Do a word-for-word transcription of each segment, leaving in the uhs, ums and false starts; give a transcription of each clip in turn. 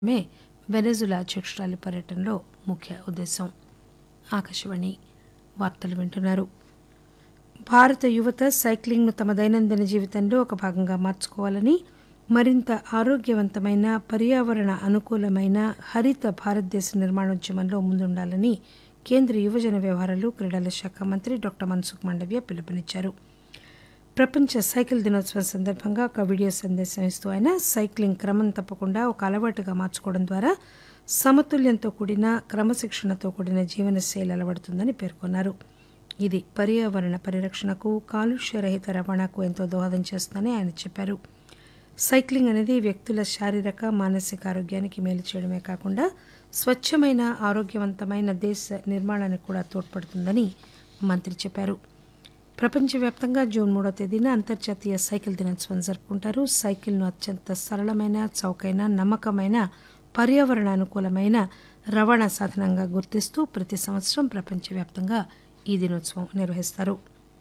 మే Venezuela అధ్యక్షురాలి పర్యటనలో ముఖ్య ఉద్దేశం. ఆకాశవాణి వార్తలు వింటున్నారు. భారత యువత సైక్లింగ్ను తమ దైనందిన జీవితంలో ఒక భాగంగా మార్చుకోవాలని, మరింత ఆరోగ్యవంతమైన, పర్యావరణ అనుకూలమైన హరిత భారతదేశ నిర్మాణోద్యమంలో ముందుండాలని కేంద్ర యువజన వ్యవహారాలు, క్రీడల శాఖ మంత్రి డాక్టర్ మన్సుఖ్ మాండవ్య పిలుపునిచ్చారు. ప్రపంచ సైకిల్ దినోత్సవం సందర్భంగా ఒక వీడియో సందేశం ఇస్తూ ఆయన సైక్లింగ్ క్రమం తప్పకుండా ఒక అలవాటుగా మార్చుకోవడం ద్వారా సమతుల్యంతో కూడిన, క్రమశిక్షణతో కూడిన జీవనశైలి అలవడుతుందని పేర్కొన్నారు. ఇది పర్యావరణ పరిరక్షణకు, కాలుష్య రహిత రవాణాకు ఎంతో దోహదం చేస్తుందని ఆయన చెప్పారు. సైక్లింగ్ అనేది వ్యక్తుల శారీరక, మానసిక ఆరోగ్యానికి మేలు చేయడమే కాకుండా స్వచ్ఛమైన, ఆరోగ్యవంతమైన దేశ నిర్మాణానికి కూడా తోడ్పడుతుందని మంత్రి చెప్పారు. ప్రపంచవ్యాప్తంగా జూన్ మూడో తేదీన అంతర్జాతీయ సైకిల్ దినోత్సవం జరుపుకుంటారు. సైకిల్ను అత్యంత సరళమైన, చౌకైన, నమ్మకమైన, పర్యావరణ అనుకూలమైన రవాణా సాధనంగా గుర్తిస్తూ ప్రతి సంవత్సరం ప్రపంచవ్యాప్తంగా ఈ దినోత్సవం నిర్వహిస్తారు.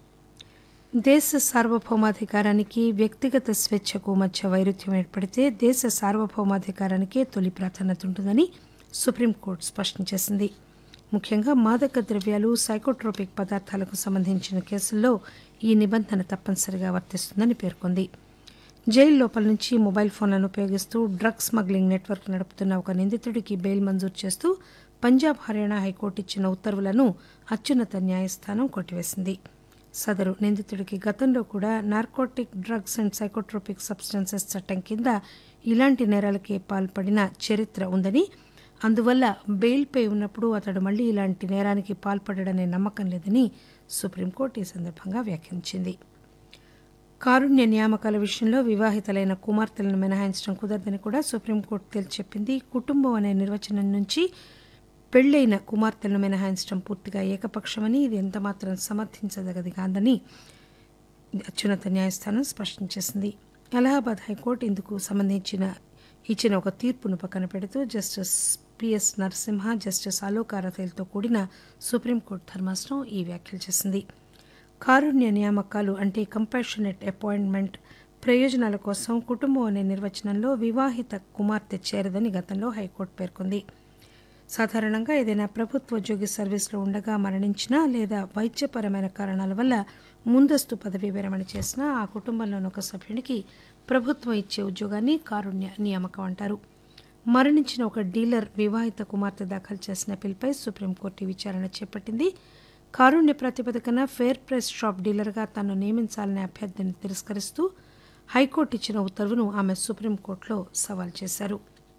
దేశ సార్వభౌమాధికారానికి, వ్యక్తిగత స్వేచ్ఛకు మధ్య వైరుధ్యం ఏర్పడితే దేశ సార్వభౌమాధికారానికే తొలి ప్రాధాన్యత ఉంటుందని సుప్రీంకోర్టు స్పష్టం చేసింది. ముఖ్యంగా మాదక ద్రవ్యాలు, సైకోట్రోపిక్ పదార్థాలకు సంబంధించిన కేసుల్లో ఈ నిబంధన తప్పనిసరిగా వర్తిస్తుందని పేర్కొంది. జైలు లోపల నుంచి మొబైల్ ఫోన్లను ఉపయోగిస్తూ డ్రగ్స్ స్మగ్లింగ్ నెట్వర్క్ నడుపుతున్న ఒక నిందితుడికి బెయిల్ మంజూరు చేస్తూ పంజాబ్, హర్యానా హైకోర్టు ఇచ్చిన ఉత్తర్వులను అత్యున్నత న్యాయస్థానం కొట్టివేసింది. సదరు నిందితుడికి గతంలో కూడా narcotic drugs and psychotropic substances చట్టం కింద ఇలాంటి నేరాలకే పాల్పడిన చరిత్ర ఉందని, అందువల్ల బెయిల్పై ఉన్నప్పుడు అతడు మళ్లీ ఇలాంటి నేరానికి పాల్పడడనే నమ్మకం లేదని సుప్రీంకోర్టు ఈ సందర్భంగా వ్యాఖ్యానించింది. కారుణ్య నియామకాల విషయంలో వివాహితులైన కుమార్తెలను మినహాయించడం కుదరదని కూడా సుప్రీంకోర్టు తేల్చెప్పింది. కుటుంబం అనే నిర్వచనం నుంచి పెళ్లైన కుమార్తెలను మినహాయించడం పూర్తిగా ఏకపక్షమని, ఇది ఎంతమాత్రం సమర్థించదగది కాదని అత్యున్నత న్యాయస్థానం స్పష్టం చేసింది. అలహాబాద్ హైకోర్టు ఇందుకు సంబంధించిన ఇచ్చిన ఒక తీర్పును పక్కన పెడుతూ justice PS Narasimha, justice Alok అరథైలతో కూడిన సుప్రీంకోర్టు ధర్మాసనం ఈ వ్యాఖ్యలు చేసింది. కారుణ్య నియామకాలు అంటే కంపాషనేట్ అపాయింట్మెంట్ ప్రయోజనాల కోసం కుటుంబం అనే నిర్వచనంలో వివాహిత కుమార్తె చేరదని గతంలో హైకోర్టు పేర్కొంది. సాధారణంగా ఏదైనా ప్రభుత్వ ఉద్యోగి సర్వీసులో ఉండగా మరణించినా లేదా వైద్యపరమైన కారణాల వల్ల ముందస్తు పదవీ విరమణ చేసినా ఆ కుటుంబంలోని ఒక సభ్యునికి ప్రభుత్వం ఇచ్చే ఉద్యోగాన్ని కారుణ్య నియామకం అంటారు. మరణించిన ఒక డీలర్ వివాహిత కుమార్తె దాఖలు చేసిన పిల్పై సుప్రీంకోర్టు విచారణ చేపట్టింది. కారుణ్య ప్రాతిపదికన ఫెయిర్ ప్రైస్ షాప్ డీలర్గా తాను నియమించాలనే అభ్యర్థిని తిరస్కరిస్తూ హైకోర్టు ఇచ్చిన ఉత్తర్వును ఆమె సుప్రీంకోర్టులో సవాల్ చేశారు.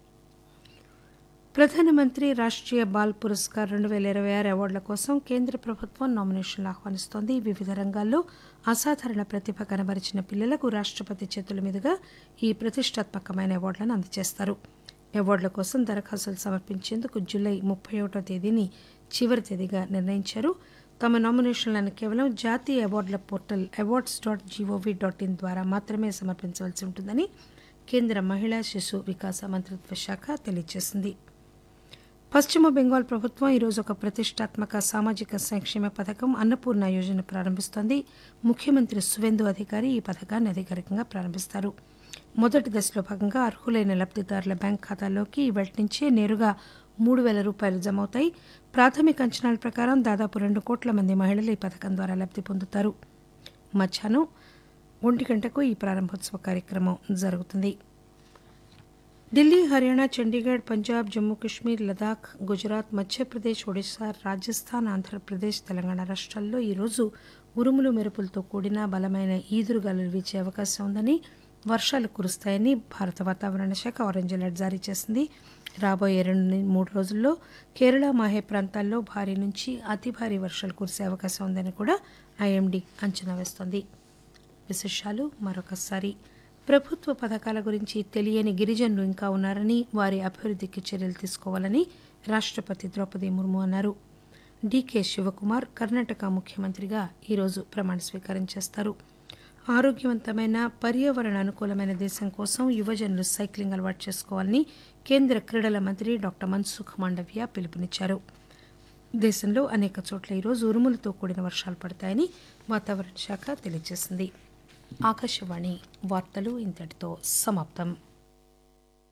ప్రధానమంత్రి రాష్ట్రీయ బాల్ పురస్కార్ రెండు వేల ఇరవై ఆరు అవార్డుల కోసం కేంద్ర ప్రభుత్వం నామినేషన్లు ఆహ్వానిస్తోంది. వివిధ రంగాల్లో అసాధారణ ప్రతిభ కనబరిచిన పిల్లలకు రాష్ట్రపతి చేతుల మీదుగా ఈ ప్రతిష్టాత్మకమైన అవార్డులను అందజేస్తారు. అవార్డుల కోసం దరఖాస్తులు సమర్పించేందుకు జూలై ముప్పై ఒకటో తేదీని చివరి తేదీగా నిర్ణయించారు. తమ నామినేషన్లను కేవలం జాతీయ అవార్డుల portal awards dot GOV dot in ద్వారా మాత్రమే సమర్పించవలసి ఉంటుందని కేంద్ర మహిళా శిశు వికాస మంత్రిత్వ శాఖ తెలియజేసింది. పశ్చిమ బెంగాల్ ప్రభుత్వం ఈరోజు ఒక ప్రతిష్టాత్మక సామాజిక సంక్షేమ పథకం అన్నపూర్ణ యోజన ప్రారంభిస్తోంది. ముఖ్యమంత్రి సువేందు అధికారి ఈ పథకాన్ని అధికారికంగా ప్రారంభిస్తారు. మొదటి దశలో భాగంగా అర్హులైన లబ్దిదారుల బ్యాంక్ ఖాతాల్లోకి ఇవాళ నుంచే నేరుగా మూడు వేల రూపాయలు జమ అవుతాయి. ప్రాథమిక అంచనాల ప్రకారం దాదాపు రెండు కోట్ల మంది మహిళలు ఈ పథకం ద్వారా లబ్ది పొందుతారు. మధ్యాహ్నం ఒంటి గంటకు ఈ ప్రారంభోత్సవ కార్యక్రమం జరుగుతుంది. ఢిల్లీ, హర్యానా, చండీగఢ్, పంజాబ్, జమ్మూ కశ్మీర్, లదాఖ్, గుజరాత్, మధ్యప్రదేశ్, ఒడిశా, రాజస్థాన్, ఆంధ్రప్రదేశ్, తెలంగాణ రాష్ట్రాల్లో ఈరోజు ఉరుములు మెరుపులతో కూడిన బలమైన ఈదురుగాలులు వీచే అవకాశం ఉందని, వర్షాలు కురుస్తాయని భారత వాతావరణ శాఖ ఆరెంజ్ అలర్ట్ జారీ చేసింది. రాబోయే రెండు మూడు రోజుల్లో కేరళ, మాహే ప్రాంతాల్లో భారీ నుంచి అతి భారీ వర్షాలు కురిసే అవకాశం ఉందని కూడా ఐఎండీ అంచనా వేస్తోంది. విశేషాలు మరొకసారి. ప్రభుత్వ పథకాల గురించి తెలియని గిరిజనులు ఇంకా ఉన్నారని, వారి అభివృద్ధికి చర్యలు తీసుకోవాలని రాష్ట్రపతి ద్రౌపది ముర్ము అన్నారు. డీకే శివకుమార్ కర్ణాటక ముఖ్యమంత్రిగా ఈరోజు ప్రమాణ స్వీకారం చేస్తారు. ఆరోగ్యవంతమైన, పర్యావరణ అనుకూలమైన దేశం కోసం యువజనులు సైక్లింగ్ అలవాటు చేసుకోవాలని కేంద్ర క్రీడల మంత్రి డాక్టర్ మన్సుఖ్ మాండవ్య పిలుపునిచ్చారు. దేశంలో అనేక చోట్ల ఈరోజు ఉరుములతో కూడిన వర్షాలు పడతాయని వాతావరణ శాఖ తెలియజేసింది. ఆకాశవాణి వార్తలు ఇంతటితో సమాప్తం.